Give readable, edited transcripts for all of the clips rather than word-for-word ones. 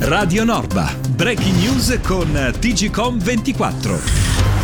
Radio Norba, breaking news con TGCom24.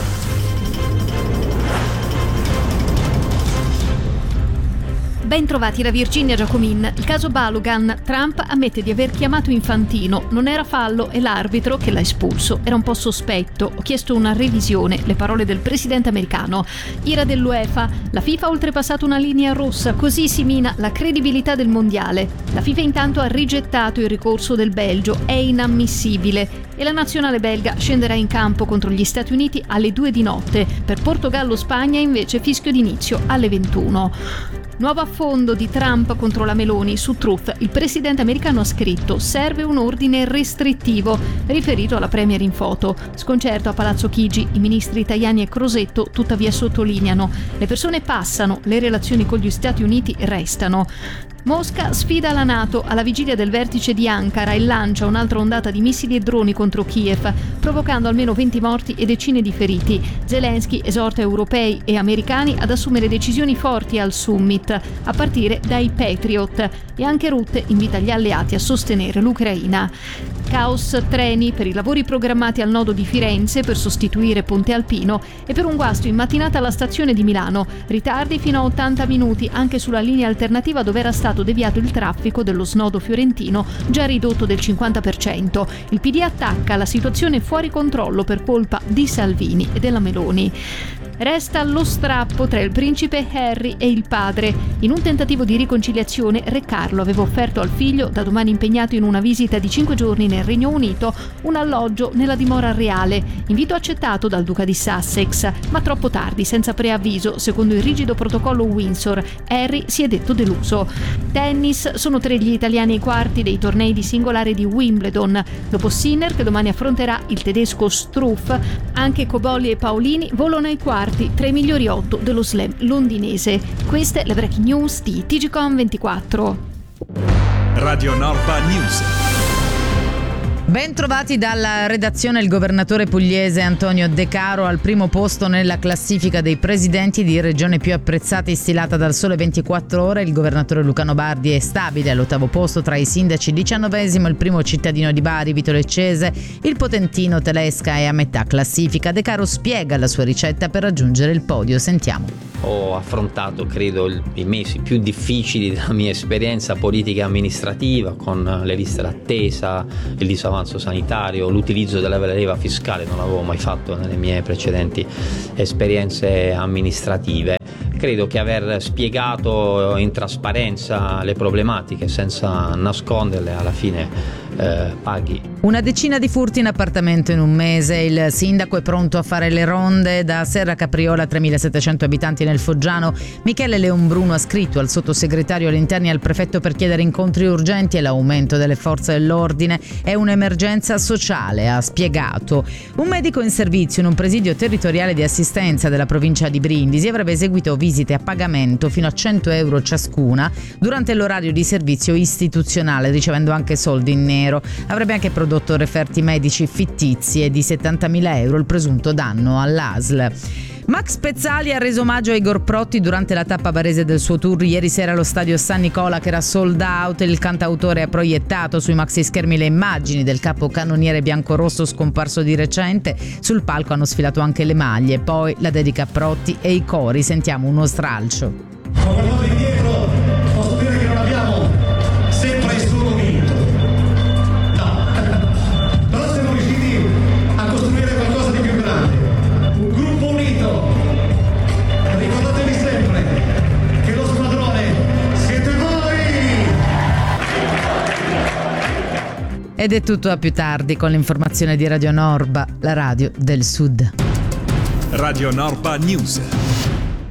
Ben trovati da Virginia Giacomin. Il caso Balogun. Trump ammette di aver chiamato Infantino. Non era fallo e l'arbitro che l'ha espulso era un po' sospetto. Ho chiesto una revisione. Le parole del presidente americano. Ira dell'UEFA. La FIFA ha oltrepassato una linea rossa. Così si mina la credibilità del mondiale. La FIFA intanto ha rigettato il ricorso del Belgio. È inammissibile. E la nazionale belga scenderà in campo contro gli Stati Uniti alle 2 di notte. Per Portogallo-Spagna invece fischio d'inizio alle 21. Nuovo affondo di Trump contro la Meloni. Su Truth il presidente americano ha scritto: serve un ordine restrittivo, riferito alla premier in foto. Sconcerto a Palazzo Chigi, i ministri Tajani e Crosetto tuttavia sottolineano: le persone passano, le relazioni con gli Stati Uniti restano. Mosca sfida la NATO alla vigilia del vertice di Ankara e lancia un'altra ondata di missili e droni contro Kiev, provocando almeno 20 morti e decine di feriti. Zelensky esorta europei e americani ad assumere decisioni forti al summit, a partire dai Patriot, e anche Rutte invita gli alleati a sostenere l'Ucraina. Caos treni per i lavori programmati al nodo di Firenze per sostituire Ponte Alpino e per un guasto in mattinata alla stazione di Milano. Ritardi fino a 80 minuti anche sulla linea alternativa dove era stato deviato il traffico dello snodo fiorentino, già ridotto del 50%. Il PD attacca la situazione fuori controllo per colpa di Salvini e della Meloni. Resta lo strappo tra il principe Harry e il padre. In un tentativo di riconciliazione, Re Carlo aveva offerto al figlio, da domani impegnato in una visita di 5 giorni nel Regno Unito, un alloggio nella dimora reale. Invito accettato dal duca di Sussex, ma troppo tardi, senza preavviso, secondo il rigido protocollo Windsor. Harry si è detto deluso. Tennis, sono 3 gli italiani ai quarti dei tornei di singolare di Wimbledon. Dopo Sinner, che domani affronterà il tedesco Struff, anche Cobolli e Paolini volano ai quarti, tra i migliori 8 dello slam londinese. Queste le breaking news di TGCom24. Radio Norba News. Ben trovati dalla redazione. Il governatore pugliese Antonio De Caro al primo posto nella classifica dei presidenti di regione più apprezzati stilata dal Sole 24 Ore. Il governatore Lucano Bardi è stabile all'8° posto tra i sindaci. 19° il primo cittadino di Bari, Vito Leccese. Il potentino Telesca è a metà classifica. De Caro spiega la sua ricetta per raggiungere il podio. Sentiamo. Ho affrontato, credo, i mesi più difficili della mia esperienza politica e amministrativa, con le liste d'attesa, il disavanzo sanitario, l'utilizzo della leva fiscale. Non l'avevo mai fatto nelle mie precedenti esperienze amministrative. Credo che aver spiegato in trasparenza le problematiche senza nasconderle alla fine paghi. Una decina di furti in appartamento in un mese. Il sindaco è pronto a fare le ronde. Da Serra Capriola, 3.700 abitanti nel Foggiano. Michele Leonbruno ha scritto al sottosegretario all'interno e al prefetto per chiedere incontri urgenti e l'aumento delle forze dell'ordine. È un'emergenza sociale, ha spiegato. Un medico in servizio in un presidio territoriale di assistenza della provincia di Brindisi avrebbe eseguito visite a pagamento fino a 100 euro ciascuna durante l'orario di servizio istituzionale, ricevendo anche soldi in nero. Avrebbe anche prodotto referti medici fittizi e di 70.000 euro il presunto danno all'ASL. Max Pezzali ha reso omaggio a Igor Protti durante la tappa barese del suo tour ieri sera allo stadio San Nicola, che era sold out. Il cantautore ha proiettato sui maxi schermi le immagini del capo cannoniere biancorosso scomparso di recente. Sul palco hanno sfilato anche le maglie, poi la dedica a Protti e i cori. Sentiamo uno stralcio. Ho guardato indietro, posso dire che non abbiamo sempre solo vinto. No, però siamo riusciti a costruire qualcosa di più grande. Un gruppo unito. Ricordatevi sempre che lo squadrone siete voi! Ed è tutto, a più tardi con l'informazione di Radio Norba, la radio del Sud. Radio Norba News.